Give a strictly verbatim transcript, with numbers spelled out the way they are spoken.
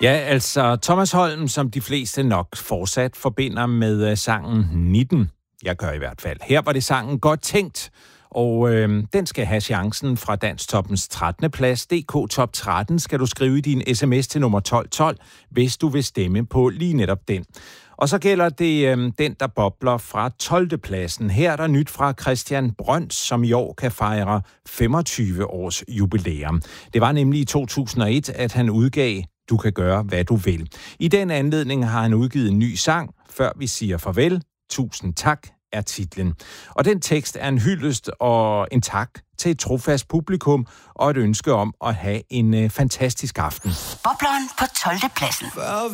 Ja, altså Thomas Holm, som de fleste nok fortsat forbinder med sangen nitten. Jeg gør i hvert fald. Her var det sangen Godt Tænkt, og øh, den skal have chancen fra Dansktoppens trettende plads. D K Top tretten skal du skrive i din sms til nummer tolv tolv, hvis du vil stemme på lige netop den. Og så gælder det øh, den, der bobler fra tolvte pladsen. Her er der nyt fra Christian Brøns, som i år kan fejre femogtyve års jubilæum. Det var nemlig i to tusind og et, at han udgav Du kan gøre, hvad du vil. I den anledning har han udgivet en ny sang, Før vi siger farvel. Tusind tak er titlen. Og den tekst er en hyldest og en tak til et trofast publikum og et ønske om at have en øh, fantastisk aften. Bobleren på tolvte pladsen.